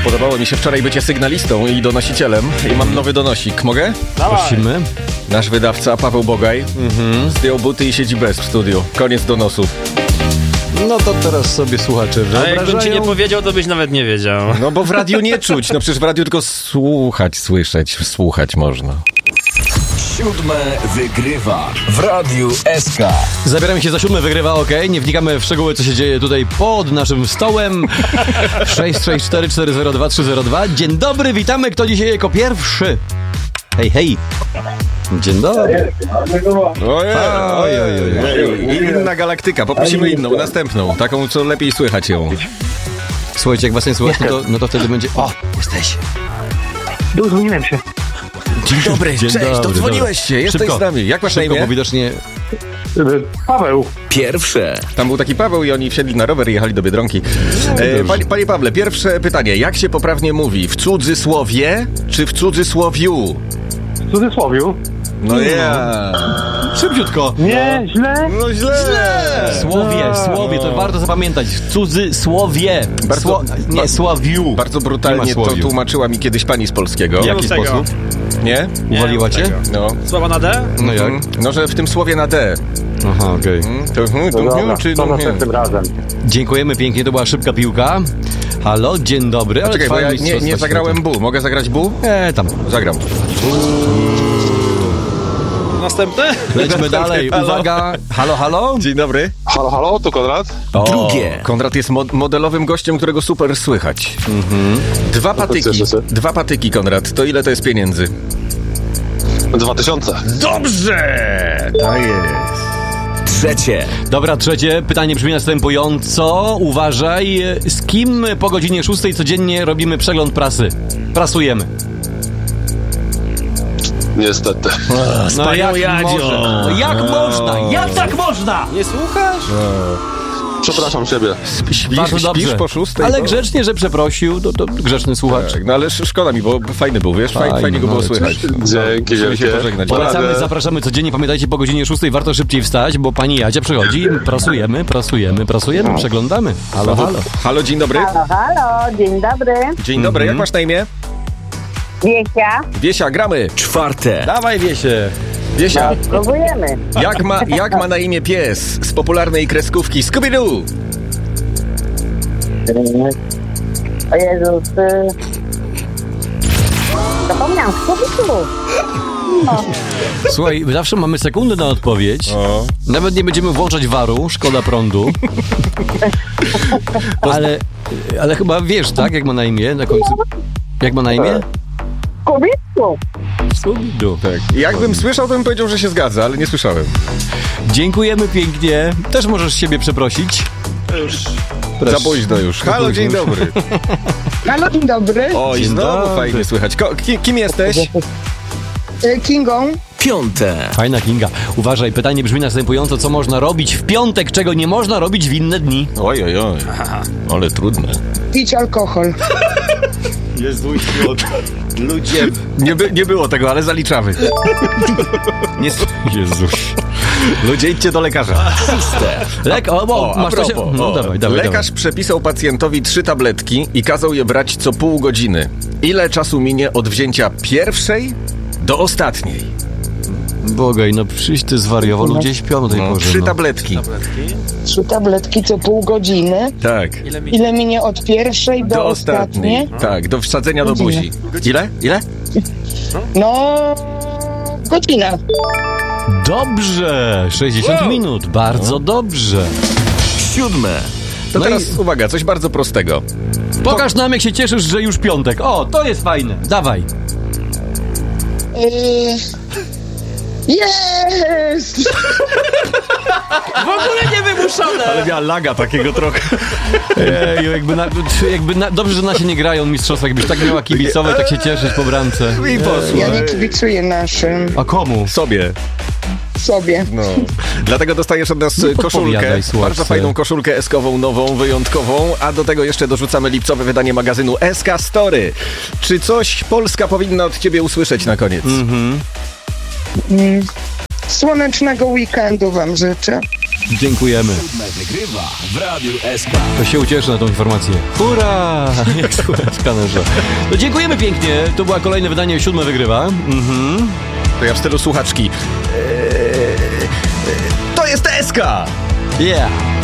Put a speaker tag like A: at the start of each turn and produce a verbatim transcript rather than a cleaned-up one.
A: Podobało mi się wczoraj bycie sygnalistą i donosicielem i mam nowy donosik. Mogę?
B: Prosimy.
A: Nasz wydawca Paweł Bogaj mhm. zdjął buty i siedzi bez w studiu. Koniec donosów.
B: No to teraz sobie słuchacze wyobrażają.
C: A jakbym ci nie powiedział, to byś nawet nie wiedział.
A: No bo w radiu nie czuć. No przecież w radiu tylko słuchać, słyszeć, słuchać można.
D: Siódme wygrywa w Radiu S K.
B: Zabieramy się za siódme, wygrywa, ok. Nie wnikamy w szczegóły, co się dzieje tutaj pod naszym stołem. sześć sześć cztery cztery zero dwa trzy zero dwa. Dzień dobry, witamy. Kto dzisiaj jako pierwszy? Hej, hej. Dzień dobry.
A: Ojej, ojej, ojej. Inna galaktyka. Poprosimy inną, następną. Taką, co lepiej słychać ją.
B: Słuchajcie, jak was nie słychać, no to, no to wtedy będzie... O, jesteś.
E: Dodzwoniłem się.
A: Dzień dobry,
B: Dzień
A: cześć,
B: dobry,
A: dodzwoniłeś się, jesteś
B: Szybko.
A: z nami. Jak masz na
B: Szybko,
A: imię?
B: bo widocznie...
E: Paweł.
D: Pierwsze.
A: Tam był taki Paweł i oni wsiedli na rower i jechali do Biedronki. E, panie, panie Pawle, pierwsze pytanie. Jak się poprawnie mówi? W cudzysłowie czy w cudzysłowiu?
E: W cudzysłowiu.
A: No ja.
B: Szybciutko.
E: Nie, źle.
A: No źle.
B: Słowie, słowie, to warto zapamiętać. W cudzysłowie.
A: Bardzo-
B: Sło... Nie,
A: ba-
B: słowiu.
A: Bardzo
B: Nie
A: brutalnie
B: ma
A: to
B: słowiu.
A: tłumaczyła mi kiedyś pani z polskiego.
B: W jaki
C: tego.
B: sposób?
A: Nie?
B: Uwaliła cię?
A: No.
C: Słowa na D?
B: No jak?
A: No, że w tym słowie na D.
B: Aha, okej.
A: Mm, To, hmm, to,
E: Dobra,
A: hmm, czy
E: to
A: no, hmm.
E: następnym razem.
B: Dziękujemy pięknie, to była szybka piłka. Halo, dzień dobry. Ale
A: Czekaj, bo
B: trwają
A: ja nie,
B: mistrzostwa
A: nie zagrałem bu. Mogę zagrać bu?
B: świata. E, tam.
A: Zagram.
C: Następne?
B: Lećmy dalej.
A: Halo.
B: Uwaga. Halo, halo.
A: Dzień dobry.
E: Halo, halo, tu Konrad.
A: O,
D: Drugie.
A: Konrad jest mo- modelowym gościem, którego super słychać. Dwa patyki.
E: cieszę się.
A: Dwa patyki, Konrad. To ile to jest pieniędzy?
E: Dwa tysiące.
A: Dobrze! Tak jest.
D: Trzecie.
B: Dobra, trzecie pytanie brzmi następująco. Uważaj, z kim po godzinie szóstej codziennie robimy przegląd prasy? Prasujemy.
E: Niestety.
B: No jak
C: Jadzią.
B: można? No jak można? Jak tak można?
C: Nie słuchasz?
E: Przepraszam siebie.
A: Śpisz,
B: Bardzo
A: śpisz
B: dobrze.
A: po szóstej?
B: Ale
A: no?
B: grzecznie, że przeprosił, to, to grzeczny słuchacz.
A: Tak, no ale sz- szkoda mi, bo fajny był, wiesz? Fajnie,
B: Fajny,
A: fajnie go
B: no,
A: było
B: ale
A: słychać.
E: Dzięki
A: Musimy się
E: wielkie.
A: pożegnać.
B: Polecamy,
E: Radę.
B: zapraszamy codziennie. Pamiętajcie, po godzinie szóstej warto szybciej wstać, bo pani Jadzia przychodzi, prasujemy, prasujemy, prasujemy, przeglądamy. Halo, halo.
A: Halo, dzień dobry.
F: Halo, halo, dzień dobry.
A: Dzień dobry, jak masz na imię?
F: Wiesia,
A: Wiesia, gramy.
D: Czwarte.
B: Dawaj, Wiesie.
A: Wiesia,
F: próbujemy.
A: jak ma, jak ma na imię pies z popularnej kreskówki Scooby-Doo?
F: O Jezus. y, Zapomniałam, Scooby-Doo. No,
B: Słuchaj, zawsze mamy sekundę na odpowiedź.
A: O.
B: Nawet nie będziemy włączać waru, szkoda prądu. Ale, ale chyba wiesz, tak? Jak ma na imię na końcu? Jak ma na imię?
F: Scooby-Doo.
B: Scooby-Doo.
A: Tak. Jakbym słyszał, to bym powiedział, że się zgadza, ale nie słyszałem.
B: Dziękujemy pięknie. Też możesz siebie przeprosić.
C: Już.
A: Za późno już. Halo, dzień dobry.
G: Halo, dzień dobry.
A: Oj,
B: Dzień
A: znowu
B: dobry.
A: fajnie słychać. Ko- ki- kim jesteś?
G: E, Kingą.
D: Piąte.
B: Fajna Kinga. Uważaj, pytanie brzmi następująco. Co można robić w piątek, czego nie można robić w inne dni?
A: Oj, oj, oj. Ale trudne.
G: Pić alkohol.
B: Jezu, ludzie.
A: Nie, by, nie było tego, ale zaliczamy. Nie,
B: Jezus.
A: ludzie, idźcie do lekarza.
D: Szóste.
B: Lek, o, o,
A: O, a
B: masz to się...
A: propos,
B: No
A: o,
B: dawaj, dawaj,
A: lekarz
B: dawaj.
A: przepisał pacjentowi trzy tabletki i kazał je brać co pół godziny. Ile czasu minie od wzięcia pierwszej do ostatniej?
B: Bogaj, no przyjść ty zwariował, ludzie śpią o tej
A: No,
B: porze.
A: trzy
B: no.
A: tabletki.
G: Trzy tabletki co pół godziny.
A: Tak.
C: Ile mi...
G: Ile minie od pierwszej do,
A: Do
G: ostatniej?
A: ostatniej. Tak, do wsadzenia do
G: Godzinę.
A: buzi. Ile? Ile?
G: No, godzina.
B: Dobrze! sześćdziesiąt
A: Wow.
B: minut, bardzo dobrze.
D: Siódme.
A: To
B: No
A: teraz
B: i-
A: uwaga, coś bardzo prostego.
B: Pokaż nam, jak się cieszysz, że już piątek. O, to jest fajne. Dawaj.
G: Yy... Jest!
B: W ogóle nie wymuszone.
A: Ale miała laga takiego trochę.
B: Ej, jakby, na, jakby na, dobrze, że nasi nie grają w mistrzostwach. Jakbyś tak miała kibicować, tak się cieszyć po bramce.
A: I poszło.
G: Ja nie kibicuję naszym.
B: A komu?
A: Sobie.
G: Sobie.
A: No. Dlatego dostajesz od nas
B: Nie
A: koszulkę.
B: podpowiadaj, słuchawce.
A: Bardzo fajną koszulkę eskową, nową, wyjątkową. A do tego jeszcze dorzucamy lipcowe wydanie magazynu S K Story. Czy coś Polska powinna od ciebie usłyszeć na koniec?
B: Mhm.
G: Mm. Słonecznego weekendu wam życzę.
B: Dziękujemy.
D: Wygrywa w Radiu S K.
B: To się ucieszy na tą informację. Hurra! Jak słuchaj w kamerze. No dziękujemy pięknie. To była kolejne wydanie, siódme wygrywa. Mhm.
A: To ja w stylu słuchaczki. Eee, to jest S K!
B: Yeah!